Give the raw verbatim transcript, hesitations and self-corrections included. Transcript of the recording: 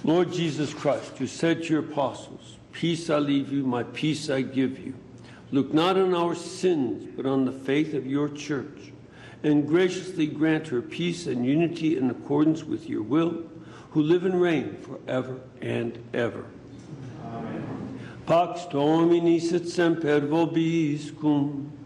Lord Jesus Christ, you said to your apostles, peace I leave you, my peace I give you. Look not on our sins, but on the faith of your church, and graciously grant her peace and unity in accordance with your will, who live and reign forever and ever. Amen. Pax Domini sit semper vobiscum.